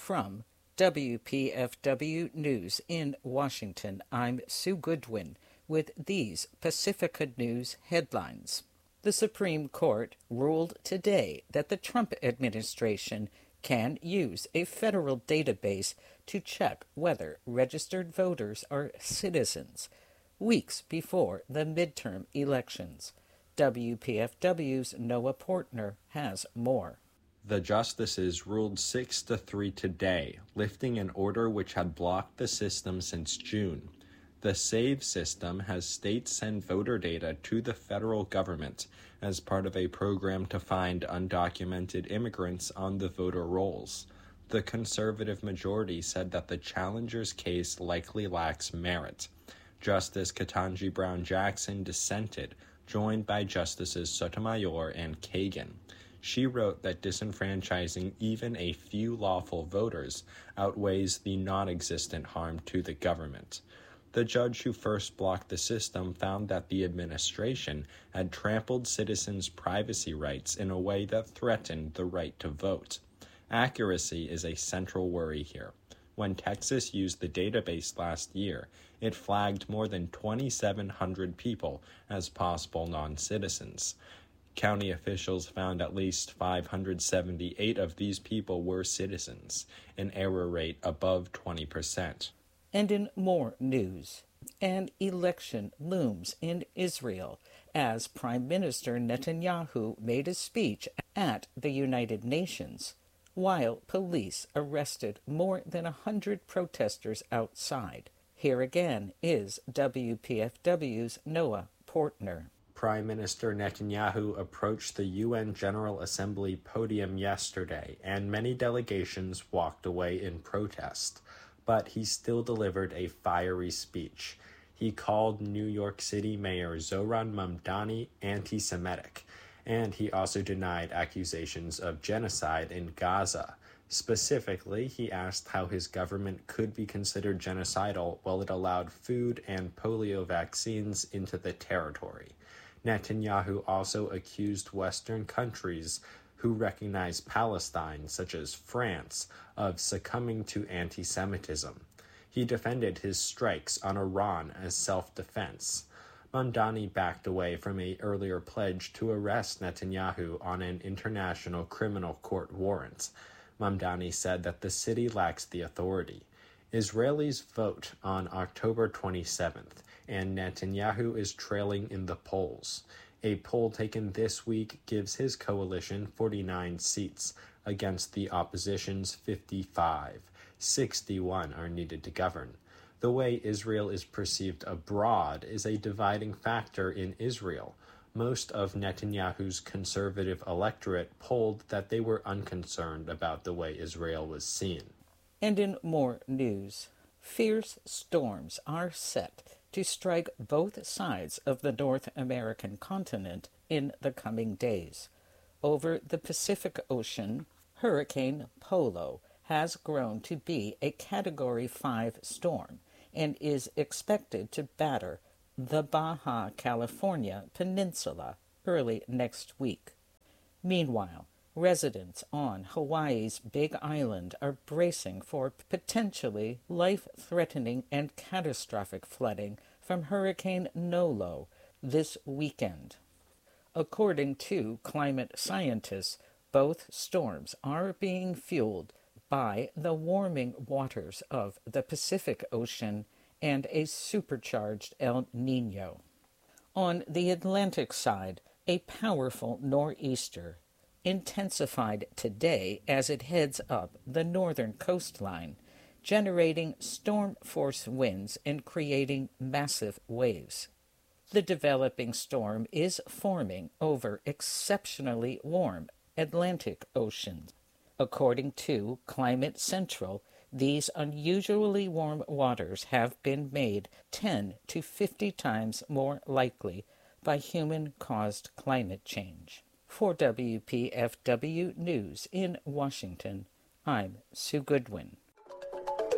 From WPFW News in Washington, I'm Sue Goodwin with these Pacifica News headlines. The Supreme Court ruled today that the Trump administration can use a federal database to check whether registered voters are citizens, weeks before the midterm elections. WPFW's Noah Portner has more. The justices ruled 6-3 today, lifting an order which had blocked the system since June. The SAVE system has states send voter data to the federal government as part of a program to find undocumented immigrants on the voter rolls. The conservative majority said that the challenger's case likely lacks merit. Justice Ketanji Brown Jackson dissented, joined by Justices Sotomayor and Kagan. She wrote that disenfranchising even a few lawful voters outweighs the non-existent harm to the government. The judge who first blocked the system found that the administration had trampled citizens' privacy rights in a way that threatened the right to vote. Accuracy is a central worry here. When Texas used the database last year, it flagged more than 2,700 people as possible non-citizens. County officials found at least 578 of these people were citizens, an error rate above 20%. And in more news, an election looms in Israel as Prime Minister Netanyahu made a speech at the United Nations, while police arrested more than 100 protesters outside. Here again is WPFW's Noah Portner. Prime Minister Netanyahu approached the UN General Assembly podium yesterday, and many delegations walked away in protest. But he still delivered a fiery speech. He called New York City Mayor Zohran Mamdani anti-Semitic, and he also denied accusations of genocide in Gaza. Specifically, he asked how his government could be considered genocidal while it allowed food and polio vaccines into the territory. Netanyahu also accused Western countries who recognize Palestine, such as France, of succumbing to anti-Semitism. He defended his strikes on Iran as self-defense. Mamdani backed away from an earlier pledge to arrest Netanyahu on an international criminal court warrant. Mamdani said that the city lacks the authority. Israelis vote on October 27th, and Netanyahu is trailing in the polls. A poll taken this week gives his coalition 49 seats against the opposition's 55. 61 are needed to govern. The way Israel is perceived abroad is a dividing factor in Israel. Most of Netanyahu's conservative electorate polled that they were unconcerned about the way Israel was seen. And in more news, fierce storms are set to strike both sides of the North American continent in the coming days. Over the Pacific Ocean, Hurricane Polo has grown to be a Category 5 storm and is expected to batter the Baja California Peninsula early next week. Meanwhile, residents on Hawaii's Big Island are bracing for potentially life-threatening and catastrophic flooding from Hurricane Nolo this weekend. According to climate scientists, both storms are being fueled by the warming waters of the Pacific Ocean and a supercharged El Niño. On the Atlantic side, a powerful nor'easter intensified today as it heads up the northern coastline, generating storm-force winds and creating massive waves. The developing storm is forming over exceptionally warm Atlantic Ocean. According to Climate Central, these unusually warm waters have been made 10 to 50 times more likely by human-caused climate change. For WPFW News in Washington, I'm Sue Goodwin.